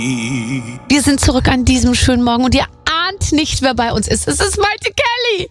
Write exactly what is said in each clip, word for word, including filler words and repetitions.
Wir sind zurück an diesem schönen Morgen und ihr ahnt nicht, wer bei uns ist. Es ist Maite Kelly.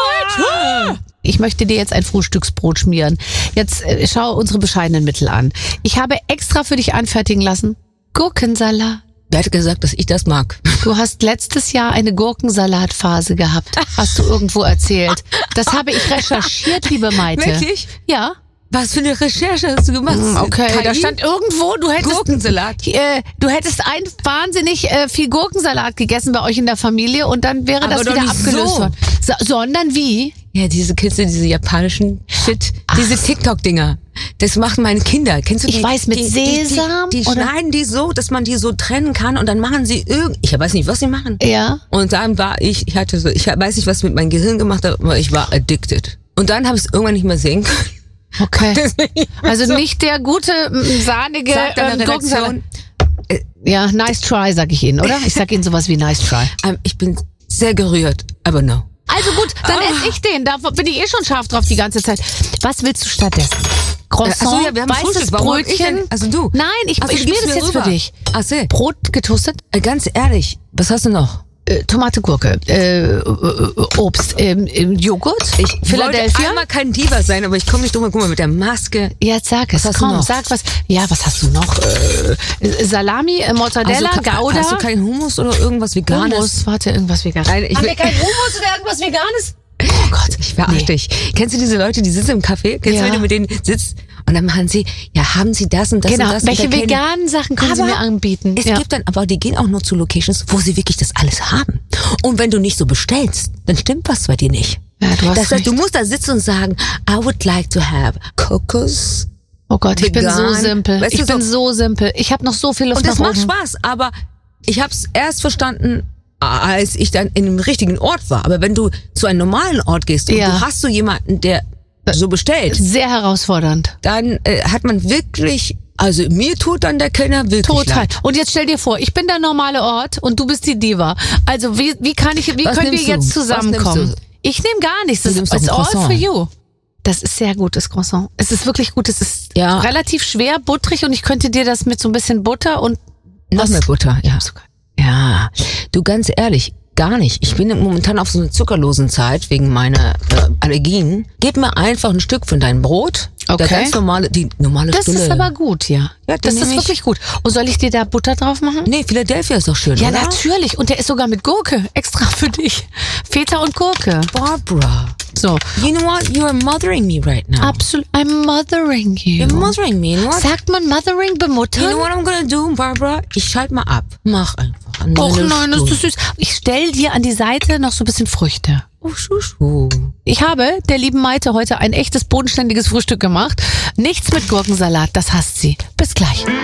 Maite! Ich möchte dir jetzt ein Frühstücksbrot schmieren. Jetzt äh, schau unsere bescheidenen Mittel an. Ich habe extra für dich anfertigen lassen Gurkensalat. Wer hat gesagt, dass ich das mag? Du hast letztes Jahr eine Gurkensalatphase gehabt. Hast du irgendwo erzählt. Das habe ich recherchiert, liebe Maite. Wirklich? Ja. Was für eine Recherche hast du gemacht? Okay, K I? da stand irgendwo, du hättest Gurkensalat. Äh, du hättest ein wahnsinnig äh, viel Gurkensalat gegessen bei euch in der Familie und dann wäre Aber das doch wieder nicht abgelöst so. worden. So, sondern wie? Ja, diese Kiste, diese japanischen Shit, diese TikTok-Dinger. Das machen meine Kinder. Kennst du die? Ich weiß, mit die, Sesam, Die, die, die oder? schneiden die so, dass man die so trennen kann und dann machen sie irgend... Ich weiß nicht, was sie machen. Ja. Und dann war ich, ich hatte so, ich weiß nicht, was mit meinem Gehirn gemacht hat, aber ich war addicted. Und dann habe ich es irgendwann nicht mehr sehen können. Okay. Deswegen- Also so, nicht der gute, m, sahnige sagt dann ähm, der Gurkensalat. Redaktion, Ja, nice try, sag ich Ihnen, oder? Ich sag Ihnen sowas wie nice try. ähm, ich bin sehr gerührt, aber no. Also gut, dann Ah. esse ich den. Da bin ich eh schon scharf drauf die ganze Zeit. Was willst du stattdessen? Croissant, Ach so, ja, wir haben weißes Frühstück. Warum hab ich Brötchen? denn- also du. Nein, ich, Ach so, ich du schmier gibst das mir jetzt für rüber. dich. Ach so. Brot getoastet, Äh, Ganz ehrlich, was hast du noch? äh, Tomate, Gurke, äh, äh, Obst, ähm, ähm, Joghurt, Ich wollte Philadelphia. einmal kein Diva sein, aber ich komme nicht drum herum. Guck mal, mit der Maske. Jetzt sag es, Was hast du komm, noch? sag was. Ja, was hast du noch? Äh, Salami, äh, Mortadella, Hast du, ka- Gouda. Hast du keinen Hummus oder irgendwas Veganes? Hummus, warte, irgendwas Veganes. Nein, ich Haben will- wir keinen Hummus oder irgendwas Veganes? Oh Gott, Ich verarsche nee. dich. Kennst du diese Leute, die sitzen im Café? Kennst Ja. du, wenn du mit denen sitzt? Und dann machen sie, ja, haben sie das und das Genau, und das. welche und da kennen- veganen Sachen können Sie Aber mir anbieten? Es Ja. gibt dann, aber die gehen auch nur zu Locations, wo sie wirklich das alles haben. Und wenn du nicht so bestellst, dann stimmt was bei dir nicht. Ja, du hast Das heißt, recht. du musst da sitzen und sagen, I would like to have Kokos. Oh Gott, ich bin so vegan. simpel. Weißt ich du, bin so- so simpel. Ich habe noch so viel Luft Und das nach macht oben. Spaß, aber ich habe es erst verstanden, als ich dann in einem richtigen Ort war. Aber wenn du zu einem normalen Ort gehst und Ja. du hast so jemanden, der so bestellt, Sehr herausfordernd. dann äh, hat man wirklich, also mir tut dann der Kellner wirklich Total. leid. Und jetzt stell dir vor, ich bin der normale Ort und du bist die Diva. Also wie, wie kann ich, wie Was können wir nimmst du? jetzt Was zusammenkommen? nimmst du? Ich nehme gar nichts. Du Das nimmst ist doch ein all for Croissant. you. Das ist sehr gut, das Croissant. Es ist wirklich gut. Es ist Ja. relativ schwer, butterig und ich könnte dir das mit so ein bisschen Butter und Noch was- mehr Butter, ja. Zucker. Ja, du, ganz ehrlich, gar nicht. Ich bin momentan auf so einer zuckerlosen Zeit wegen meiner äh, Allergien. Gib mir einfach ein Stück von deinem Brot. Okay. Der ganz normale, die normale Das Stulle. ist aber gut, ja. Ja, das den ist nehm ich. wirklich gut. Und soll ich dir da Butter drauf machen? Nee, Philadelphia ist doch schön, Ja, oder? natürlich. Und der ist sogar mit Gurke. Extra für dich. Feta und Gurke. Barbara, So. you know what? You are mothering me right now. Absolut. I'm mothering you. You're mothering me. You know what? Sagt man mothering, You bemuttern? know what I'm gonna do, Barbara? Ich schalte mal ab. Mach einfach. Och Eine nein, das ist Stunde. süß. Ich stell dir an die Seite noch so ein bisschen Früchte. Oh, Schuschu. Ich habe der lieben Maite heute ein echtes bodenständiges Frühstück gemacht. Nichts mit Gurkensalat, das hasst sie. Bis gleich.